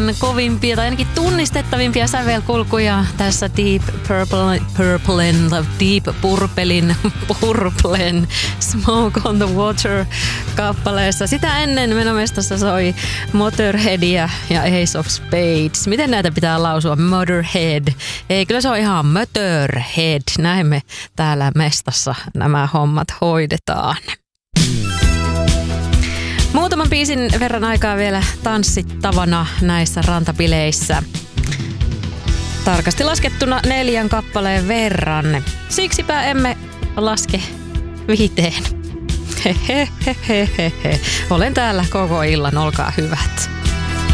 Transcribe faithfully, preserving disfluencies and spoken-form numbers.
Purplen kovimpia tai ainakin tunnistettavimpia sävelkulkuja tässä Deep Purple, Purplen, Deep Purpelin, Purplen Smoke on the Water kappaleessa. Sitä ennen menomestassa soi Motorheadia ja Ace of Spades. Miten näitä pitää lausua? Motorhead. Ei, kyllä se on ihan Motorhead. Näin me täällä mestassa nämä hommat hoidetaan. Muutaman biisin verran aikaa vielä tanssittavana näissä rantapileissä. Tarkasti laskettuna neljän kappaleen verran. Siksipä emme laske viiteen. Hehehehehe. Olen täällä koko illan, olkaa hyvät.